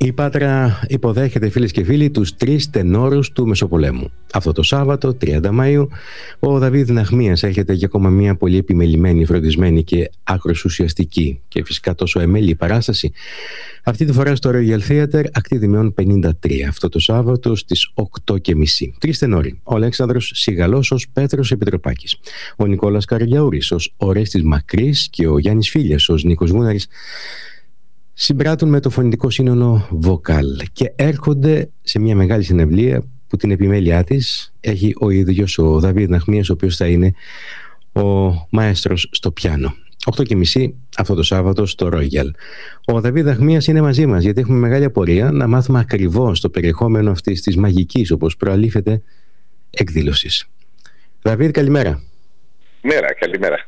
Η Πάτρα υποδέχεται, φίλες και φίλοι, τους 3 τενόρους του Μεσοπολέμου. Αυτό το Σάββατο, 30 Μαΐου, ο Δαβίδ Ναχμίας έρχεται για ακόμα μια πολύ επιμελημένη, φροντισμένη και άκρως ουσιαστική και φυσικά τόσο εμέλη παράσταση. Αυτή τη φορά στο Royal Theatre, ακτή Δημιών 53, αυτό το Σάββατο στις 8:30. 3 τενόροι. Ο Αλέξανδρος Σιγαλός ως Πέτρος Επιτροπάκης, ο Νικόλας Καραγιαούρης ως Ορέστης Μακρύς και ο Γιάννης Φίλιας ως Νίκος Γούναρης συμπράττουν με το φωνητικό σύνολο Βοκάλ και έρχονται σε μια μεγάλη συναυλία που την επιμέλειά της έχει ο ίδιος ο Δαβίδ Ναχμίας, ο οποίος θα είναι ο μαέστρος στο πιάνο. 8:30 αυτό το Σάββατο στο Royal. Ο Δαβίδ Ναχμίας είναι μαζί μας γιατί έχουμε μεγάλη απορία να μάθουμε ακριβώς το περιεχόμενο αυτής της μαγικής, όπως προαλήφεται, εκδήλωσης. Δαβίδ, καλημέρα. Καλημέρα.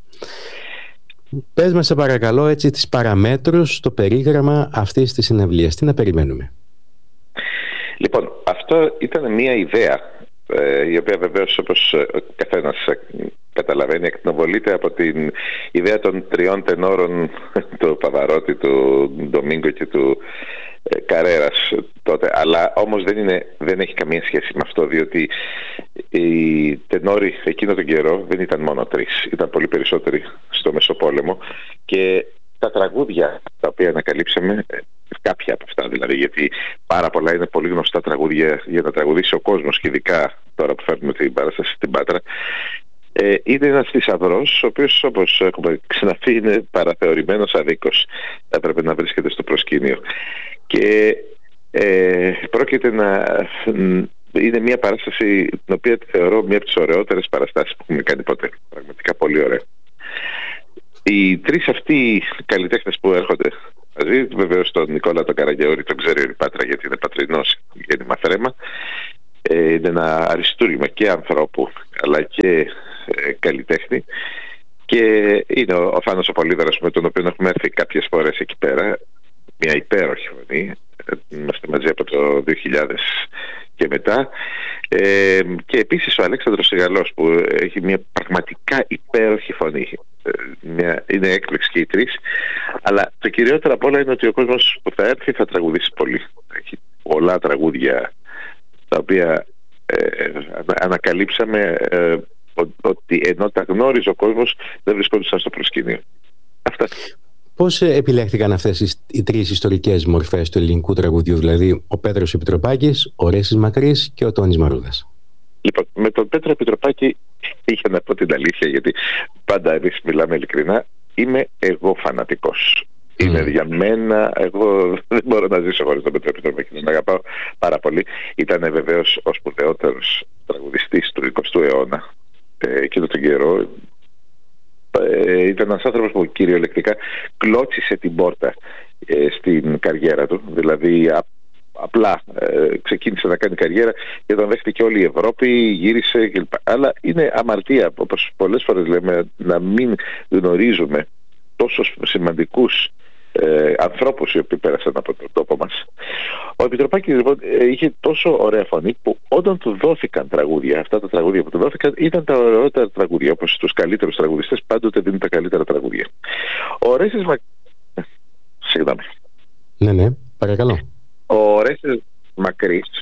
Πες μας σε παρακαλώ έτσι τις παραμέτρους, το περίγραμμα αυτής της συναυλίας. Τι να περιμένουμε? Λοιπόν, αυτό ήταν μια ιδέα η οποία βεβαίως, όπως ο καθένας καταλαβαίνει, εκτινοβολείται από την ιδέα των 3 τενόρων του Παβαρότη, του Ντομίνγκο και του Καρέρας τότε, αλλά όμως δεν έχει καμία σχέση με αυτό, διότι οι τενόροι εκείνο τον καιρό δεν ήταν μόνο 3, ήταν πολύ περισσότεροι στο Μεσοπόλεμο και τα τραγούδια τα οποία ανακαλύψαμε, κάποια από αυτά δηλαδή, γιατί πάρα πολλά είναι πολύ γνωστά τραγούδια για να τραγουδήσει ο κόσμος και ειδικά τώρα που φέρνουμε την παράσταση στην Πάτρα, είναι ένας θησαυρός ο οποίος, όπως έχουμε ξαναπεί, είναι παραθεωρημένος αδίκως, έπρεπε να βρίσκεται στο προσκήνιο και πρόκειται είναι μια παράσταση την οποία τη θεωρώ μια από τις ωραιότερες παραστάσεις που έχουμε κάνει ποτέ, πραγματικά πολύ ωραία. Οι 3 αυτοί καλλιτέχνες που έρχονται μαζί, βεβαίως τον Νικόλα τον Καραγιαούρη τον ξέρει η Πάτρα γιατί είναι πατρινός γέννημα θρέμα, είναι ένα αριστούργημα και ανθρώπου αλλά και καλλιτέχνη, και είναι ο Φάνος ο Πολύδωρας, με τον οποίο έχουμε έρθει κάποιες φορές εκεί πέρα, μια υπέροχη φωνή, είμαστε μαζί από το 2000 και μετά, και επίσης ο Αλέξανδρος Σιγαλός που έχει μια πραγματικά υπέροχη φωνή, είναι έκπληξη και οι 3, αλλά το κυριότερο απ' όλα είναι ότι ο κόσμος που θα έρθει θα τραγουδήσει πολύ. Έχει πολλά τραγούδια τα οποία ανακαλύψαμε ότι ενώ τα γνώριζε ο κόσμος δεν βρισκόντουσαν στο προσκήνιο. Αυτά. Πώς επιλέχθηκαν αυτές οι 3 ιστορικές μορφές του ελληνικού τραγουδιού, δηλαδή ο Πέτρος Επιτροπάκης, ο Ορέστης Μακρύς και ο Τόνης Μαρούδας? Λοιπόν, με τον Πέτρο Επιτροπάκη, για να πω την αλήθεια, γιατί πάντα εμείς μιλάμε ειλικρινά, είμαι εγώ φανατικός. Είναι για μένα, εγώ δεν μπορώ να ζήσω χωρίς τον Πέτρο Επιτροπάκη, τον αγαπάω πάρα πολύ. Ήταν βεβαίως ο σπουδαιότερος τραγουδιστής του 20ου αιώνα εκείνο τον καιρό. Ήταν ένας άνθρωπος που κυριολεκτικά κλώτσισε την πόρτα στην καριέρα του, δηλαδή απλά ξεκίνησε να κάνει καριέρα και τον δέχτηκε όλη η Ευρώπη, γύρισε κλπ. Αλλά είναι αμαρτία, όπως πολλές φορές λέμε, να μην γνωρίζουμε τόσο σημαντικούς ανθρώπους οι οποίοι πέρασαν από τον τόπο μας. Ο Επιτροπάκης λοιπόν είχε τόσο ωραία φωνή που όταν του δόθηκαν τραγούδια, αυτά τα τραγούδια που του δόθηκαν ήταν τα ωραιότερα τραγούδια, όπως στους καλύτερους τραγουδιστές πάντοτε δίνουν τα καλύτερα τραγούδια. Ο Ορέστης Συγγνώμη. Ναι, παρακαλώ. Ο Ορέστης Μακρύς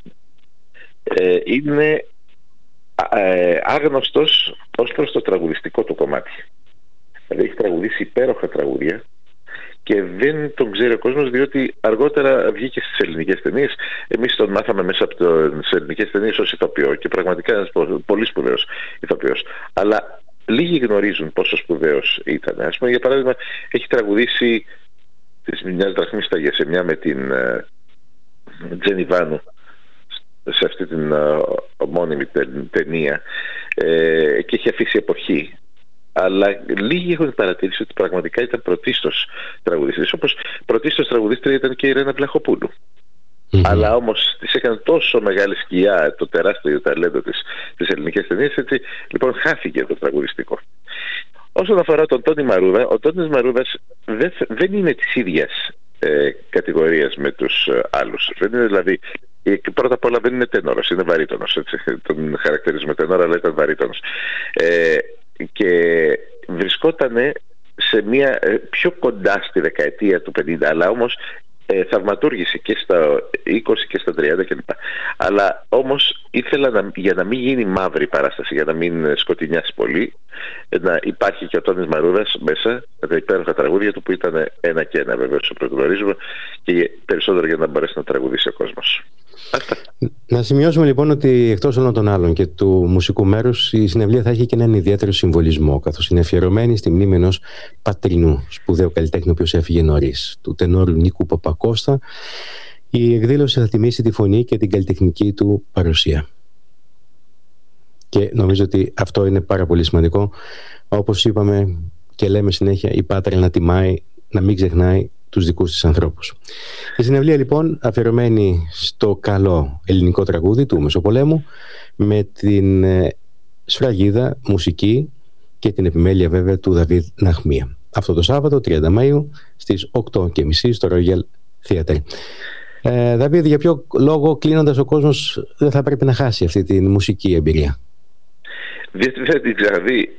είναι άγνωστος ως προς το τραγουδιστικό του κομμάτι. Δηλαδή έχει τραγουδήσει υπέροχα τραγούδια και δεν τον ξέρει ο κόσμος, διότι αργότερα βγήκε στις ελληνικές ταινίες. Εμείς τον μάθαμε μέσα από τις ελληνικές ταινίες ως ηθοποιό και πραγματικά ένας πολύ σπουδαίος ηθοποιός. Αλλά λίγοι γνωρίζουν πόσο σπουδαίος ήταν. Ας πούμε, για παράδειγμα, έχει τραγουδήσει της μιας δραχμής στα Γεσεμιά με την Τζένι Βάνου σε αυτή την ομώνυμη ταινία, και έχει αφήσει εποχή. Αλλά λίγοι έχουν παρατηρήσει ότι πραγματικά ήταν πρωτίστως τραγουδιστής, όπως πρωτίστως τραγουδίστρια ήταν και η Ρένα Βλαχοπούλου. Αλλά όμως της έκανε τόσο μεγάλη σκιά το τεράστιο ταλέντο της στις ελληνικές ταινίες, έτσι λοιπόν χάθηκε το τραγουδιστικό. Όσον αφορά τον Τόνι Μαρούδα, ο Τόνις Μαρούδας δεν είναι της ίδιας κατηγορίας με τους άλλους. Δεν είναι δηλαδή, πρώτα απ' όλα δεν είναι τενόρος, είναι βαρύτονος. Τον χαρακτηρίζουμε τενόρο, αλλά ήταν βαρύτονος. Και βρισκόταν σε μια πιο κοντά στη δεκαετία του 50, αλλά όμως θαυματούργηση και στα 20 και στα 30 κλπ. Αλλά όμως ήθελα για να μην γίνει μαύρη παράσταση, για να μην σκοτεινιάσει πολύ, να υπάρχει και ο Τόνης Μαρούρας μέσα με τα υπέροχα τραγούδια του, που ήταν ένα και ένα βεβαίως, το γνωρίζουμε, και περισσότερο για να μπορέσει να τραγουδήσει ο κόσμος. Αυτά. Να σημειώσουμε λοιπόν ότι εκτός όλων των άλλων και του μουσικού μέρους, η συναυλία θα έχει και έναν ιδιαίτερο συμβολισμό, καθώς είναι αφιερωμένη στη μνήμη ενός πατρινού σπουδαίου καλλιτέχνη, ο οποίος έφυγε νωρίς, του τενόρου Νίκου Παπακώστα. Η εκδήλωση θα τιμήσει τη φωνή και την καλλιτεχνική του παρουσία. Και νομίζω ότι αυτό είναι πάρα πολύ σημαντικό. Όπως είπαμε και λέμε συνέχεια, η Πάτρα να τιμάει, να μην ξεχνάει τους δικούς της ανθρώπους. Η συναυλία λοιπόν αφιερωμένη στο καλό ελληνικό τραγούδι του Μεσοπολέμου, με την σφραγίδα, μουσική και την επιμέλεια βέβαια του Δαβίδ Ναχμία. Αυτό το Σάββατο 30 Μαΐου στις 8:30 στο Royal Theatre. Δαβίδ, για ποιο λόγο, κλείνοντας, ο κόσμος δεν θα πρέπει να χάσει αυτή τη μουσική εμπειρία? Διότι δεν την ξαναδεί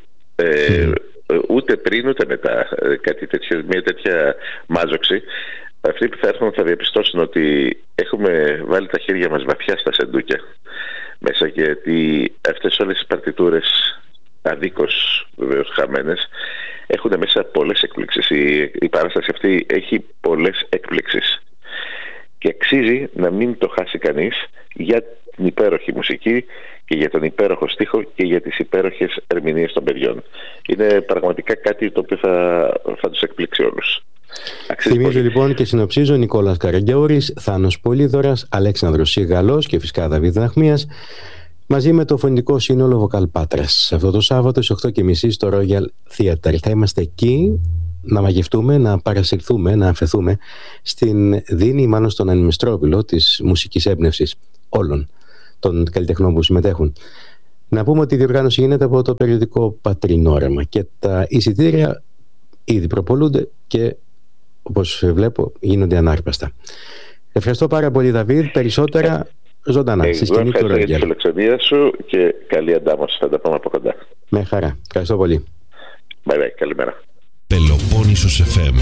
ούτε πριν ούτε μετά κάτι τέτοιο, μια τέτοια μάζοξη. Αυτοί που θα έρθουν θα διαπιστώσουν ότι έχουμε βάλει τα χέρια μας βαθιά στα σεντούκια μέσα, γιατί αυτές όλες οι παρτιτούρες, αδίκως βεβαίως χαμένες, έχουν μέσα πολλές εκπλήξεις. Η παράσταση αυτή έχει πολλές εκπλήξεις και αξίζει να μην το χάσει κανείς, για την υπέροχη μουσική και για τον υπέροχο στίχο και για τις υπέροχες ερμηνείες των παιδιών. Είναι πραγματικά κάτι το οποίο θα τους εκπλήξει όλους. Θυμίζω λοιπόν και συνοψίζω: Νικόλας Καραγκιαούρης, Θάνος Πολύδωρας, Αλέξανδρος Σιγαλός και φυσικά Δαβίδ Ναχμίας, μαζί με το φωνητικό σύνολο Βοκάλ Πάτρας, αυτό το Σάββατο στις 8:30 στο Royal Theatre. Θα είμαστε εκεί να μαγευτούμε, να παρασυρθούμε, να αφαιθούμε στην δίνη, μάλλον στον ανεμιστρόβιλο της μουσικής έμπνευσης όλων των καλλιτεχνών που συμμετέχουν. Να πούμε ότι η διοργάνωση γίνεται από το περιοδικό Πατρινόρεμα και τα εισιτήρια ήδη προπολούνται και, όπως βλέπω, γίνονται ανάρπαστα. Ευχαριστώ πάρα πολύ, Δαβίδ. Περισσότερα ζωντανά στη σκηνή του Royal. Ευχαριστώ για τη φιλοξενία σου και καλή αντάμωση. Θα τα πούμε από κοντά. Με χαρά. Ευχαριστώ πολύ. Bye, καλημέρα. Πελοπόννησος FM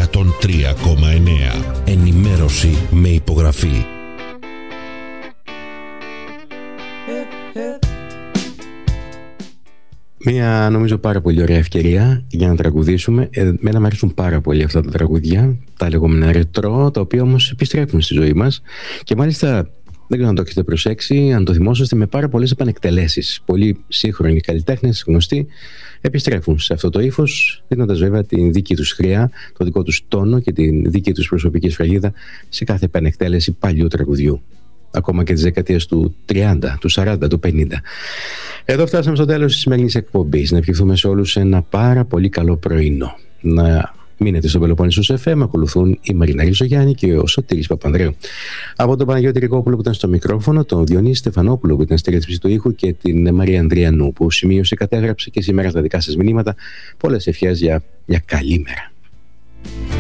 103,9. Ενημέρωση με υπογραφή. Μία νομίζω πάρα πολύ ωραία ευκαιρία για να τραγουδήσουμε. Εμένα μου αρέσουν πάρα πολύ αυτά τα τραγούδια, τα λεγόμενα ρετρό, τα οποία όμως επιστρέφουν στη ζωή μας και μάλιστα δεν ξέρω αν το έχετε προσέξει, αν το θυμόσαστε, με πάρα πολλές επανεκτελέσεις. Πολλοί σύγχρονοι καλλιτέχνες γνωστοί επιστρέφουν σε αυτό το ύφος, δίνοντας βέβαια την δική τους χρειά, το δικό τους τόνο και την δική τους προσωπική σφραγίδα σε κάθε επανεκτέλεση παλιού τραγουδιού. Ακόμα και τις δεκαετίες του 30, του 40, του 50. Εδώ φτάσαμε στο τέλος της σημερινής εκπομπής. Να ευχηθούμε σε όλους ένα πάρα πολύ καλό πρωινό. Να μείνετε στο Πελοπόννησος FM. Ακολουθούν η Μαρίνα Ριζογιάννη και ο Σωτήρης Παπανδρέου. Από τον Παναγιώτη Ρικόπουλο που ήταν στο μικρόφωνο, τον Διονύση Στεφανόπουλο που ήταν στη ρύθμιση του ήχου και την Μαρία Ανδριανού που σημείωσε, κατέγραψε και σήμερα στα δικά σας μηνύματα. Πολλές ευχές για μια καλή μέρα.